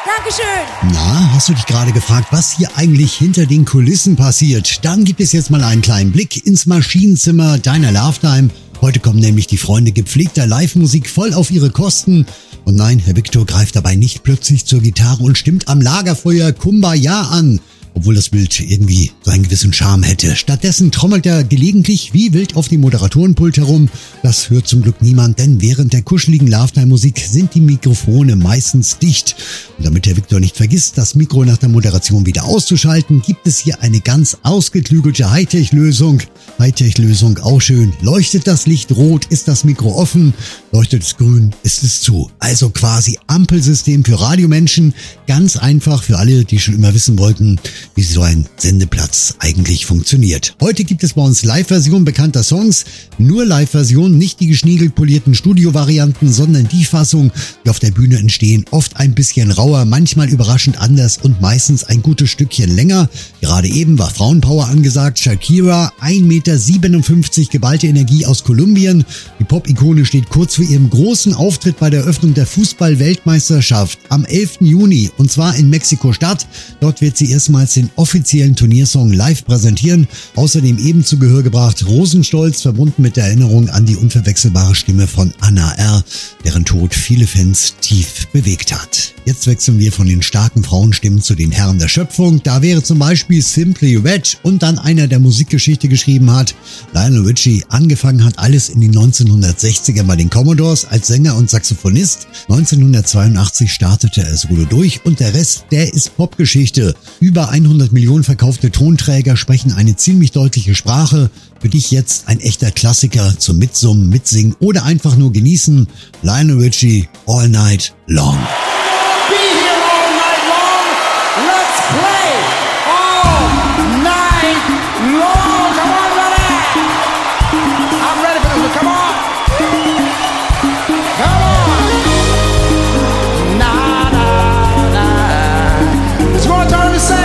Dankeschön. Na, hast du dich gerade gefragt, was hier eigentlich hinter den Kulissen passiert? Dann gibt es jetzt mal einen kleinen Blick ins Maschinenzimmer deiner Love-Time. Heute kommen nämlich die Freunde gepflegter Live-Musik voll auf ihre Kosten. Und nein, Herr Victor greift dabei nicht plötzlich zur Gitarre und stimmt am Lagerfeuer Kumbaya an, obwohl das Bild irgendwie so einen gewissen Charme hätte. Stattdessen trommelt er gelegentlich wie wild auf dem Moderatorenpult herum. Das hört zum Glück niemand, denn während der kuscheligen Love-Time-Musik sind die Mikrofone meistens dicht. Und damit der Victor nicht vergisst, das Mikro nach der Moderation wieder auszuschalten, gibt es hier eine ganz ausgeklügelte Hightech-Lösung. Hightech-Lösung auch schön. Leuchtet das Licht rot, ist das Mikro offen. Leuchtet es grün, ist es zu. Also quasi Ampelsystem für Radiomenschen. Ganz einfach für alle, die schon immer wissen wollten, wie so ein Sendeplatz eigentlich funktioniert. Heute gibt es bei uns Live-Versionen bekannter Songs. Nur Live-Versionen, nicht die geschniegelt polierten Studio-Varianten, sondern die Fassung, die auf der Bühne entstehen. Oft ein bisschen rauer, manchmal überraschend anders und meistens ein gutes Stückchen länger. Gerade eben war Frauenpower angesagt. Shakira, 1,57 Meter geballte Energie aus Kolumbien. Die Pop-Ikone steht kurz vor ihrem großen Auftritt bei der Eröffnung der Fußball-Weltmeisterschaft am 11. Juni und zwar in Mexiko-Stadt. Dort wird sie erstmals den offiziellen Turniersong live präsentieren. Außerdem eben zu Gehör gebracht Rosenstolz, verbunden mit der Erinnerung an die unverwechselbare Stimme von Anna R., deren Tod viele Fans tief bewegt hat. Jetzt wechseln wir von den starken Frauenstimmen zu den Herren der Schöpfung. Da wäre zum Beispiel Simply Red und dann einer, der Musikgeschichte geschrieben hat. Lionel Richie. Angefangen hat alles in den 1960ern bei den Commodores als Sänger und Saxophonist. 1982 startete er solo durch und der Rest, der ist Popgeschichte. Über 100 Millionen verkaufte Tonträger sprechen eine ziemlich deutliche Sprache. Für dich jetzt ein echter Klassiker zum Mitsummen, Mitsingen oder einfach nur genießen. Lionel Richie, All Night Long.